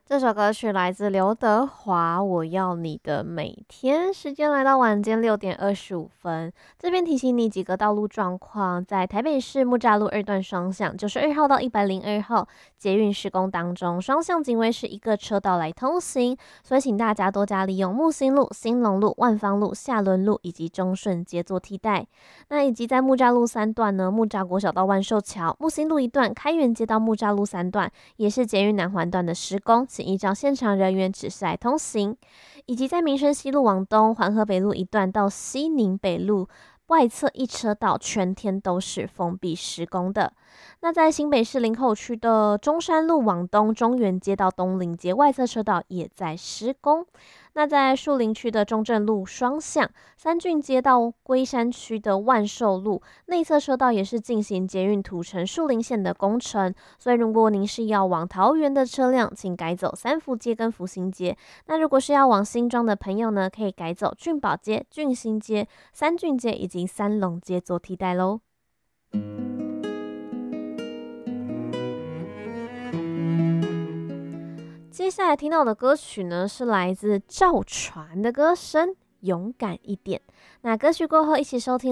这首歌曲来自刘德华，《我要你的每天》。时间来到晚间6点25分，这边提醒你几个道路状况：在台北市木栅路二段双向92号到102号捷运施工当中，双向仅为是一个车道来通行，所以请大家多加利用木星路、兴隆路、万芳路、下仑路以及中顺街做替代。那以及在木栅路3段呢，木栅国小到万寿桥、木星路一段、开元街到木栅路3段，也是捷运南环段的施工，请依照现场人员指示来通行。以及在民生西路往东、环河北路一段到西宁北路外侧一车道，全天都是封闭施工的。那在新北市林口区的中山路往东、中原街到东林街外侧车道也在施工。那在树林区的中正路双向、三郡街到龟山区的万寿路内侧车道也是进行捷运土城树林线的工程，所以如果您是要往桃园的车辆，请改走三福街跟福兴街。那如果是要往新庄的朋友呢，可以改走俊宝街、俊兴街、三郡街以及三龙街做替代喽。接下来听到的歌曲呢，是来自赵传的歌声《勇敢一点》。那歌曲过后，一起收听